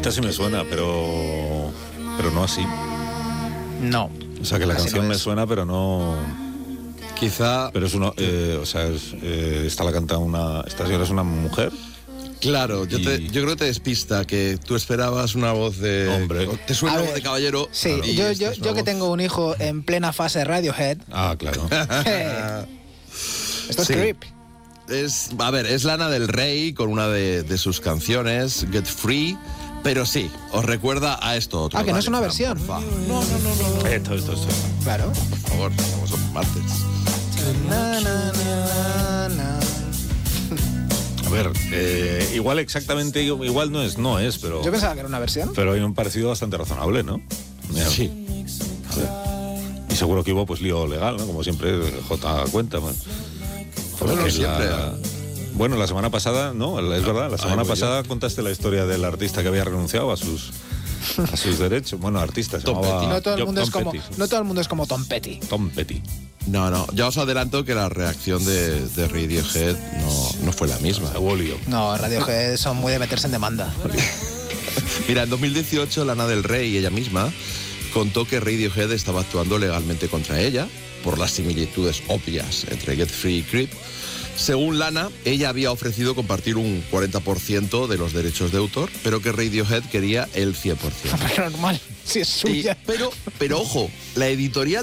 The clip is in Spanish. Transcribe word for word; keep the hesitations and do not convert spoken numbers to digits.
Esta sí me suena, pero pero no así. No. O sea, que la Así canción no me es. suena, pero no... Quizá... Pero es uno... Eh, o sea, es, eh, esta la canta una... Esta señora es una mujer. Claro, yo, Y- te, yo creo que te despista, que tú esperabas una voz de... Hombre. Te suena A una voz ver, de caballero. Sí, y yo, esta yo, es una yo que voz- tengo un hijo en plena fase Radiohead. Ah, claro. Esto es Sí. creep. Es, a ver, es Lana del Rey con una de, de sus canciones, Get Free, pero sí, os recuerda a esto otro. Ah, que no es Dale, una Fran, versión. porfa. No, no, no, no. Esto, esto, esto. Claro. Por favor, estamos en martes. Na, na, na, na. A ver, eh, igual exactamente, igual no es, no es, pero... Yo pensaba que era una versión. Pero hay un parecido bastante razonable, ¿no? Mira, Sí. a ver. Y seguro que hubo pues lío legal, ¿no? Como siempre, J cuenta. Bueno, Bueno, Porque siempre. la- Bueno, la semana pasada, no, es verdad, la semana voy yo. pasada contaste la historia del artista que había renunciado a sus a sus derechos. Bueno, artista, se Tom llamaba Petty. No todo, el Tom- mundo es Tom como, Petty. no todo el mundo es como Tom Petty. Tom Petty. No, no, ya os adelanto que la reacción de, de Radiohead no, no fue la misma. Hubo lío. No, Radiohead son muy de meterse en demanda. Mira, en dos mil dieciocho Lana del Rey, ella misma, contó que Radiohead estaba actuando legalmente contra ella por las similitudes obvias entre Get Free y Creep. Según Lana, ella había ofrecido compartir un cuarenta por ciento de los derechos de autor, pero que Radiohead quería el cien por ciento. Normal, si es Y- suya. pero, pero ojo, la editorial